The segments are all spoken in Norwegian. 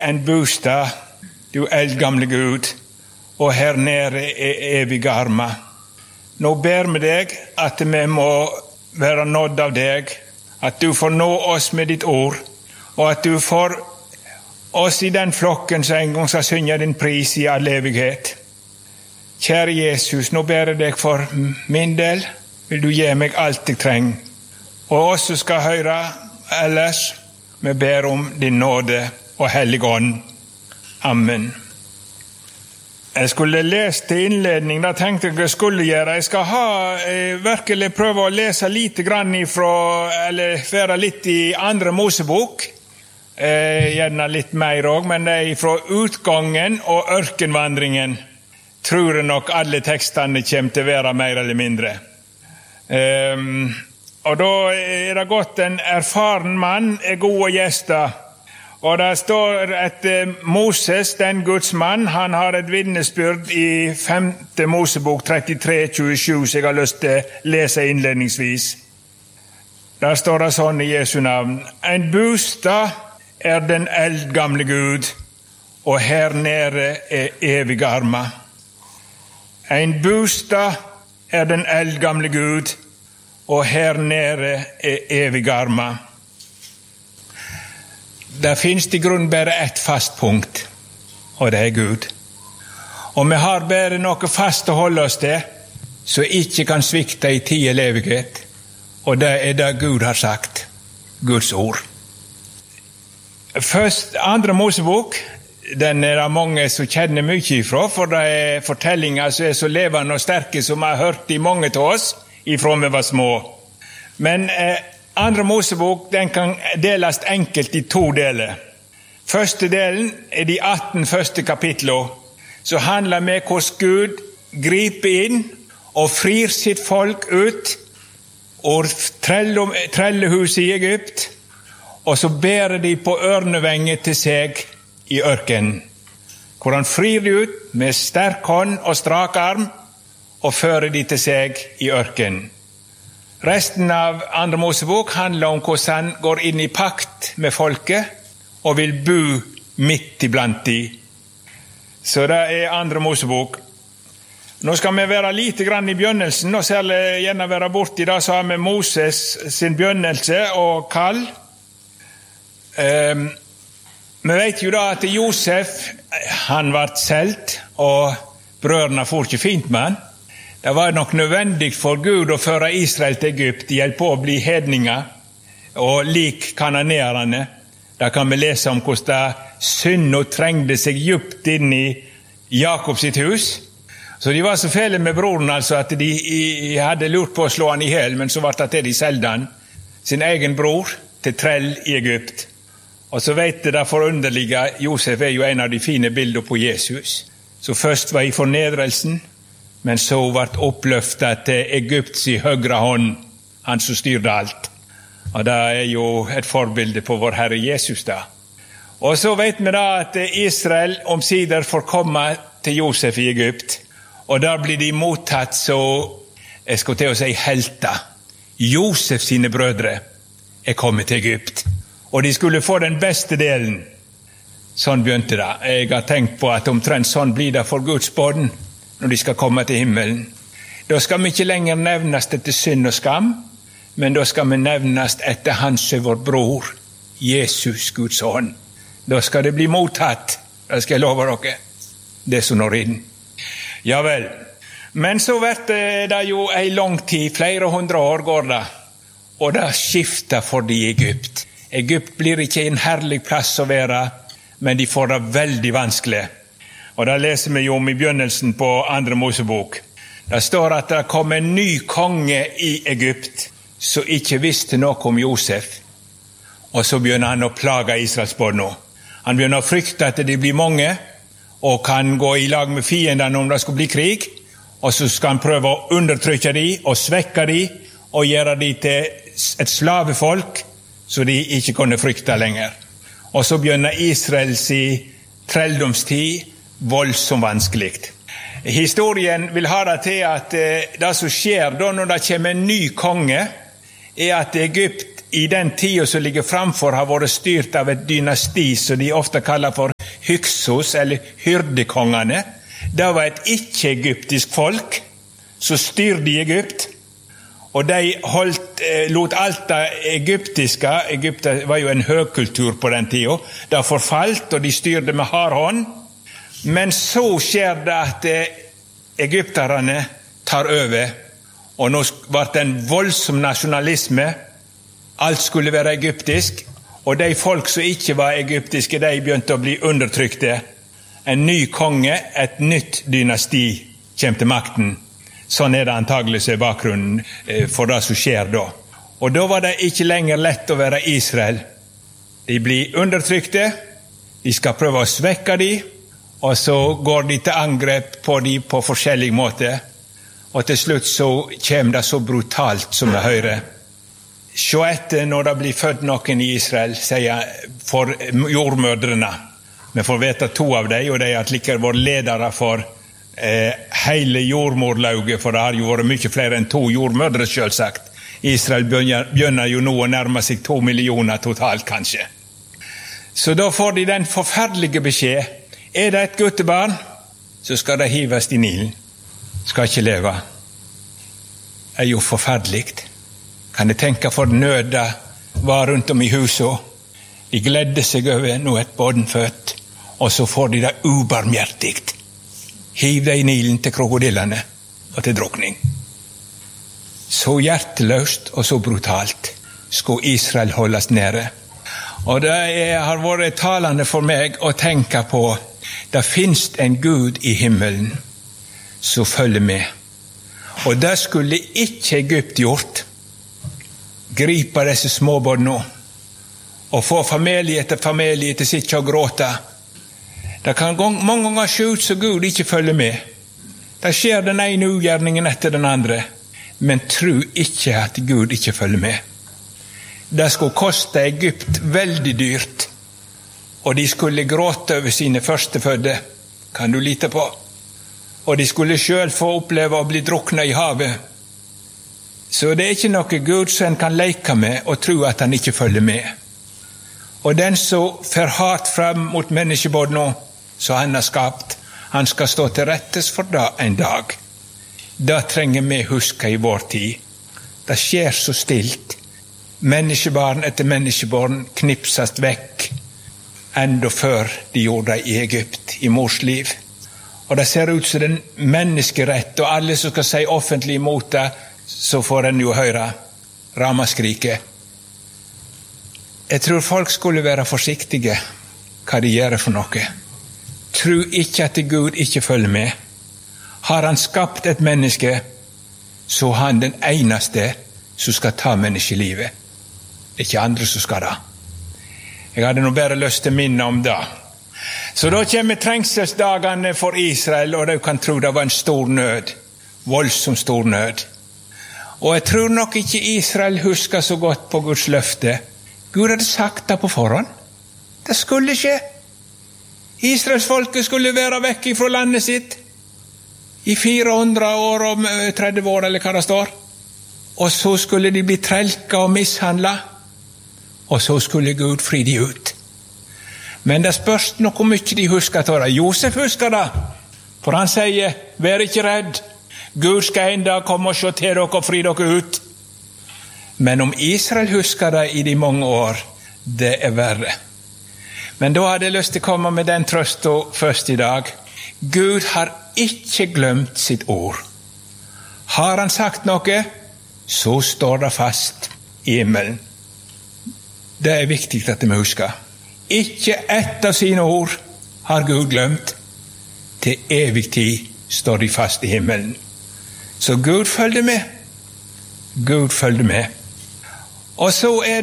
en bostad, du eldgamle Gud, og her nede evige armer. Nå ber vi deg at vi må være nådd av deg, at du får nå oss med ditt ord, og at du får oss i den flokken som en gang skal synge din pris i all evighet. Kjære Jesus, nå ber jeg deg for min del, vil du gi meg alt jeg trenger. Og oss som skal høre ellers, vi ber om din nåde og hellige ånd. Amen. Jeg skulle lese til innledning, da tenkte jeg skulle gjøre. Jeg skal virkelig prøve å lese litt grann eller være litt i andre Mosebok. Gjerne litt mer også, men det fra utgangen og ørkenvandringen. Tror jeg nok alle tekstene kommer til å være mer eller mindre. Og da det godt en erfaren mann gode gjester. Og det står at Moses, den Guds mann, han har et vitnesbyrd i 5. Mosebok 33:27, så jeg har lyst til å lese innledningsvis. Der står det sånn i Jesu navn: En bostad den eldgamle Gud, og her nede evige armer. En bostad den eldgamle Gud, og her nede evige armer. Det finnes i grunn bare ett fast punkt, og det Gud. Og vi har bare noe fast å holde oss til, så ikke kan svikte i tid eller evighet. Og det det Gud har sagt, Guds ord. Først, 2. Mosebok, den det mange som kjenner mye ifra, for det fortellinger som så levende og sterke som vi har hørt i mange av oss, ifra vi var små. Men 2. Mosebok, den kan deles enkelt i 2 deler. Første delen de 18 første kapitlene, så handler med hvordan Gud griper inn og frir sitt folk ut og trellehuset i Egypt, og så bærer de på ørnevenger til seg i ørkenen, hvor han frir de ut med sterk hånd og strak arm og fører de til seg i ørkenen. Resten av 2. Mosebok handler om hvordan han går inn i pakt med folket og vil bo midt iblant de. Så det 2. Mosebok. Nå skal vi være lite grann i begynnelsen, og særlig gjerne være borti det som har med Moses sin begynnelse og kall. Vi vet jo da at Josef, han ble solgt, og brødrene får ikke fint med han. Det var nok nødvendig for Gud å føre Israel til Egypt, hjelpe på å bli hedninger, og lik kananerene. Da kan vi lese om hvordan synd og trengde seg djupt inn i Jakob sitt hus. Så de var så fæle med broren altså, at de hadde lurt på å slå han i hel, men så var det til de selgte han, sin egen bror, til trell i Egypt. Og så vet det der forunderlige, Josef jo en av de fine bilder på Jesus. Så først var i fornedrelsen, men så ble oppløftet til Egypts i høyre hånd, han som styrte alt. Og det jo et forbilde på vår Herre Jesus da. Og så vet vi da at Israel omsider får komme til Josef i Egypt, og der blir de mottatt så, jeg skal til å si helter. Josef sine brødre kommet til Egypt, og de skulle få den beste delen. Sånn begynte det. Jeg har tenkt på at omtrent sånn blir det for Guds barn når de skal komme til himmelen. Da skal vi ikke lenger nevnes etter synd og skam, men da skal vi nevnes etter hans vår bror, Jesus, Guds ånd. Da skal det bli mottatt, det skal jeg love dere, det som når inn. Ja vel, men så blir det jo en lang tid, flere 100 år går det, og det skifter for de i Egypt. Egypt blir ikke en herlig plass å være, men de får det veldig vanskelig. Og det leser vi jo om i begynnelsen på 2. Mosebok. Det står at det kom en ny konge i Egypt, som ikke visste noe om Josef. Og så begynner han å plage Israels barn nå. Han begynner å frykte at de blir mange, og kan gå i lag med fiendene om det skal bli krig. Og så skal han prøve å undertrykke de, og svekke de, og gjøre de til et slavefolk, så de ikke kunne frykte lenger. Og så begynner Israels trelldomstid, voldsomt vanskelig. Historien vil ha det til at det som skjer da når det kommer en ny konge, at Egypt i den tiden som ligger framfor har vært styrt av et dynasti som de ofte kaller for Hyksos, eller hyrdekongene. Det var et ikke-egyptisk folk som styrte i Egypt. Og de lot alt det egyptiske, Egypt var jo en høgkultur på den tiden, det forfalt, og de styrte med hard hånd. Men så skjer det at egypterne tar over, og nå ble det en voldsom nasjonalisme. Alt skulle være egyptisk, og de folk som ikke var egyptiske, de begynte å bli undertrykte. En ny konge, et nytt dynasti, kom til makten. Sånn det antagelig bakgrunnen for det som skjer da. Og da var det ikke lenger lett å være Israel. De blir undertrykte, de skal prøve å svekke de, og så går de til angrep på de på forskjellige måter. Og til slutt så kommer det så brutalt som vi hører. Se etter når det blir født noen i Israel, sier for jordmødrene. Vi får vite 2 av dem, og de har like vært ledere for hele jordmorlauget, for det har jo vært mye flere enn 2 jordmødre selvsagt. Israel begynner jo nå å nærme seg 2 millioner totalt kanskje. Så da får de den forferdelige beskjed. Er det et guttebarn, så skal det hives i Nilen. Skal ikke leve. Det jo forferdelig. Kan jeg tenke for nøda var rundt om i huset. De gledde seg over nå et barnfødt, og så får de det ubarmhjertigt. Hiv det i Nilen til krokodillene og til drukning. Så hjerteløst og så brutalt skulle Israel holdes nede. Og det har vært talende for meg å tenke på, det finnes en Gud i himmelen som følger med. Og det skulle ikke Egypt gjort. Gripe disse småbarna og få familie etter familie til sitt og gråte. Det kan mange ganger se ut som Gud ikke følger med. Det skjer den ene ugjerningen etter den andre. Men tro ikke at Gud ikke følger med. Det skulle koste Egypt veldig dyrt. Og de skulle gråte over sine førstefødde. Kan du lite på? Og de skulle selv få oppleve å bli druknet i havet. Så det er ikke noe Gud som en kan leke med og tro at han ikke følger med. Og den som fer hardt frem mot menneskebådene som han har skapt, han skal stå til rettes for det en dag. Det trenger vi huske i vår tid. Det skjer så stilt. Menneskebarn etter menneskebarn knipsast vekk, enda før de gjorde det i Egypt, i mors liv. Og det ser ut som den menneskerett, og alle som skal si offentlig imot det, så får en jo høre ramaskriket. Jeg tror folk skulle være forsiktige hva de gjør for noe. Tro ikke at Gud ikke følger med. Har han skapt et menneske, så er han den eneste som skal ta menneskelivet. Det er ikke andre som skal det. Jeg hadde nå bare lyst til å minne om det. Så da kommer trengselsdagene for Israel, og de kan tro det var en stor nød. Voldsom stor nød. Og jeg tror nok ikke Israel husker så godt på Guds løfte. Gud hadde sagt det på forhånd. Det skulle skje. Israelsfolket skulle være vekk fra landet sitt i 400 år og 30 år, eller hva det står. Og så skulle de bli trelka og mishandla, og så skulle Gud fri de ut. Men det spørs nok hvor mye de husker til det. Josef husker det, for han sier, vær ikke redd, Gud skal en dag komme og se til dere og fri dere ut. Men om Israel husker det i de mange år, det er verre. Men da hadde jeg lyst til å komme med den trøsten først i dag. Gud har ikke glemt sitt ord. Har han sagt noe, så står det fast i himmelen. Det er viktig at vi husker. Ikke ett av sine ord har Gud glemt. Til evig tid står de fast i himmelen. Så Gud følger med. Gud følger med. Og så er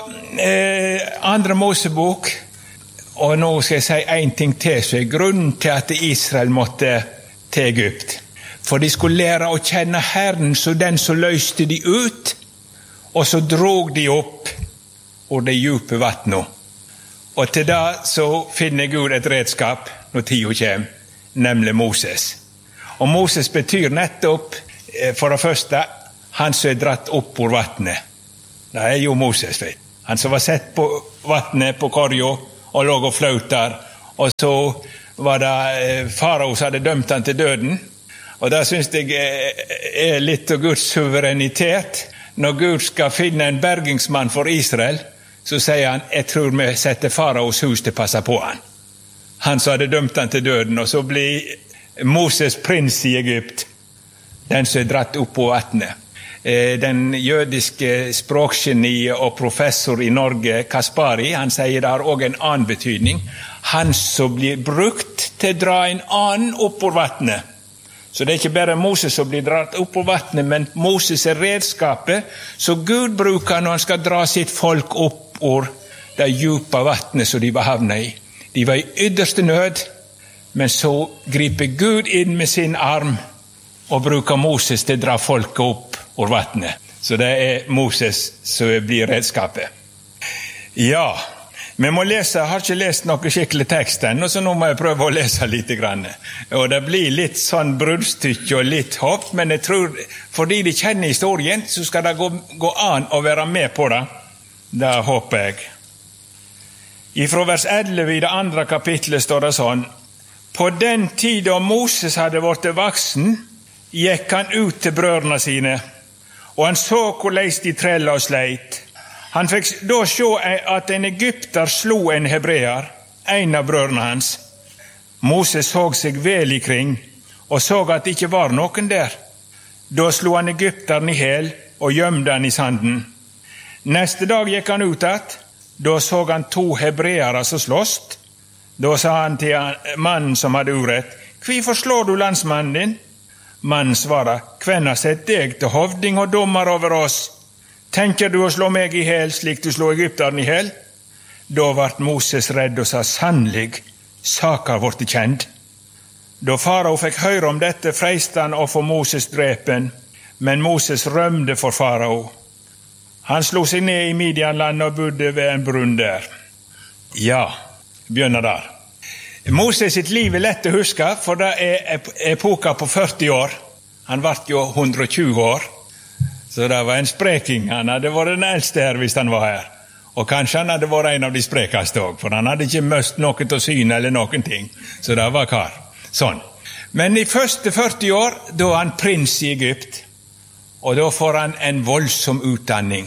da andre Mosebok, og nå skal jeg si en ting til, så er grunnen til at Israel måtte til Egypt. For de skulle lære å kjenne Herren som den som løste de ut, og så drog de opp over det dype vattnet. Og til det så finner Gud et redskap når tiden kommer, nemlig Moses. Og Moses betyr nettopp, for det første, han som er dratt opp over vattnet. Det er jo Moses, vet. Han som var sett på vattnet på korja, og lå og fløt der, og så var det farao som hadde dømt han til døden. Og det synes jeg litt av Guds suverenitet. Når Gud skal finne en bergingsmann for Israel, så sier han, jeg tror vi setter faraos hus til å passe på han. Han som hadde dømt han til døden, og så blir Moses prins i Egypt, den som dratt opp på vattnet. Den jødiske språkgeni og professor i Norge, Kaspari, han sier det har også en annen betydning. Han som blir brukt til å dra en annen opp på vattnet. Så det ikke bare Moses som blir dratt opp på vattnet, men Moses redskapet, så Gud bruker når han skal dra sitt folk opp ur det djupa vattnet som de var havnet i. De var i ytterste nød, men så griper Gud inn med sin arm og bruker Moses til å dra folket opp ur vattnet. Så det Moses som blir redskapet. Ja, vi må lese, jeg har ikke lest noe skikkelig tekst ennå, så nå må jeg prøve å lese litt grann. Og det blir litt sånn bruddstykke og litt hopp, men jeg tror, fordi de kjenner historien, så skal det gå an å være med på det. Det håper jeg. Ifra vers 11 i det andre kapitlet står det sånn: På den tid da Moses hadde vært voksen, gikk han ut til brødrene sine, og han så hvordan de trella og sleit. Han fikk da se at en egypter slo en hebreer, en av brødrene hans. Moses så seg vel ikring, og så at det ikke var noen der. Da slo han egypteren i hel, og gjemte han i sanden. Neste dag gikk han ut att, da så han 2 hebreere som slåst. Da sa han til mannen som hadde urett, «Hvorfor slår du landsmannen din?» Mannen svarer, «Hvem har sett deg til hovding og dommer over oss? Tenker du å slå meg i hel, slik du slår egypteren i hel?» Da vart Moses redd og sa, «Sannelig, saker vårt kjent.» Da farao fikk høre om dette, freiste han å få Moses drepen, men Moses rømte for farao. Han slo seg ned i Midianland og bodde ved en brunn der. Ja, begynner der. Moses sitt liv lett å huske, for det epoka på 40 år. Han var jo 120 år, så det var en spreking. Han hadde vært den eldste her hvis han var her. Og kanskje han hadde vært en av de sprekeste også, for han hadde ikke møtt noe til syne eller noen ting. Så det var kar. Sånn. Men i første 40 år, da er han prins i Egypt, og da får han en voldsom utdanning.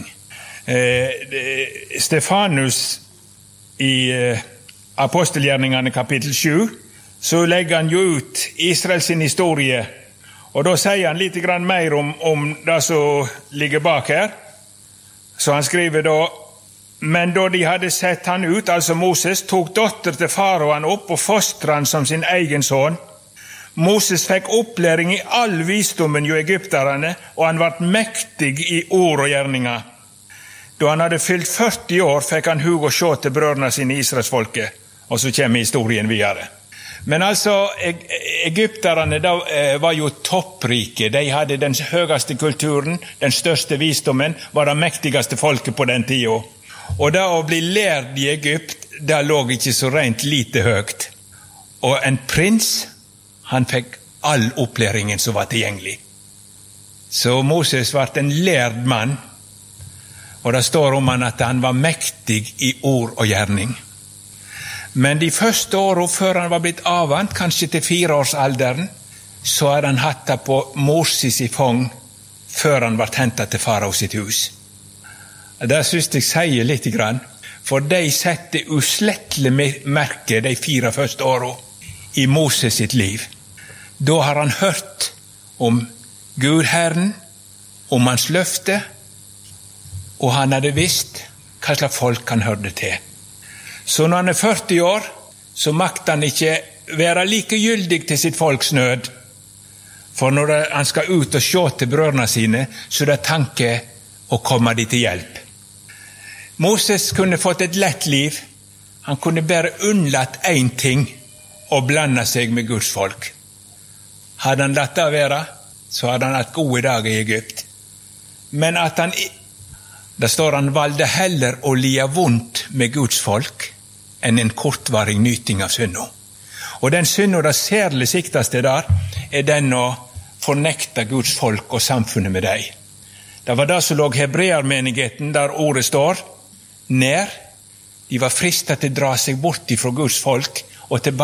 Stefanus i Apostelgjerningene kapittel 7, så legger han jo ut Israels historie, og da sier han litt grann mer om det som ligger bak her. Så han skriver da, «Men da de hadde sett han ut, altså Moses, tok dotter til faraoen opp og fostret han som sin egen son. Moses fikk opplæring i all visdommen jo egypterne, og han ble mektig i ord og gjerninger. Da han hadde fylt 40 år, fikk han hug å se til brødrene sine Israelsfolket.» Og så kommer historien videre. Men altså, egypterne var jo topprike. De hadde den høyeste kulturen, den største visdommen, var det mektigste folket på den tiden. Og da å bli lærd i Egypt, det lå ikke så rent lite høyt. Og en prins, han fikk all opplæringen som var tilgjengelig. Så Moses var en lærd mann, og det står om han at han var mektig i ord og gjerning. Men de første årene før han var blitt avvant, kanskje til 4-årsalderen, så hadde han hatt det på Moses i fang før han ble hentet til farao sitt hus. Det synes jeg sier litt grann, for de sette uslettelig merke de 4 første årene i Moses sitt liv. Da har han hørt om Gud Herren, om hans løfte, og han hadde visst hva slags folk han hørte til. Så når han 40 år, så makter han ikke være likegyldig til sitt folks nød. For når han skal ut og se til brødrene sine, så det tanke å komme de til hjelp. Moses kunne fått et lett liv. Han kunne bare unnlatt en ting, og blande seg med Guds folk. Hadde han latt det være, så hadde han hatt gode dager i Egypt. Men at det står han valgte heller å lia vondt med Guds folk, enn en kortvarig nyting av synda. Og den synda det særlig siktaste der, den å fornekte Guds folk og samfunnet med deg. Det var det som lå hebreermenigheten, der ordet står, nær. De var fristet til å dra seg bort ifra Guds folk og tilbake